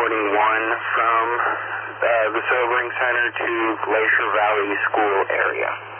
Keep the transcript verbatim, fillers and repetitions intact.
reporting one from uh, the sobering center to Glacier Valley School area.